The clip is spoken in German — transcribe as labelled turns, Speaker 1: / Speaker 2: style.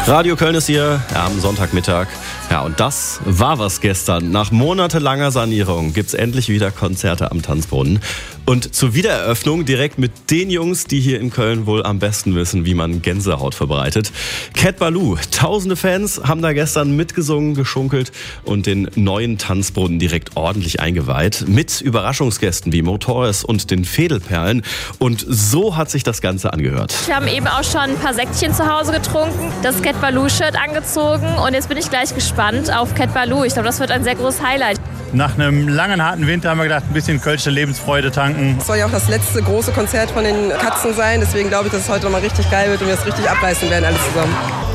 Speaker 1: Radio Köln ist hier am Sonntagmittag. Ja, und das war was gestern. Nach monatelanger Sanierung gibt's endlich wieder Konzerte am Tanzbrunnen. Und zur Wiedereröffnung direkt mit den Jungs, die hier in Köln wohl am besten wissen, wie man Gänsehaut verbreitet. Cat Ballou. Tausende Fans haben da gestern mitgesungen, geschunkelt und den neuen Tanzbrunnen direkt ordentlich eingeweiht. Mit Überraschungsgästen wie Motors und den Fädelperlen. Und so hat sich das Ganze angehört.
Speaker 2: Wir haben eben auch schon ein paar Säckchen zu Hause getrunken, das Cat Ballou-Shirt angezogen und jetzt bin ich gleich gespannt auf Cat Ballou. Ich glaube, das wird ein sehr großes Highlight.
Speaker 3: Nach einem langen, harten Winter haben wir gedacht, ein bisschen kölsche Lebensfreude tanken.
Speaker 4: Es soll ja auch das letzte große Konzert von den Katzen sein. Deswegen glaube ich, dass es heute nochmal richtig geil wird und wir es richtig abreißen werden, alles zusammen.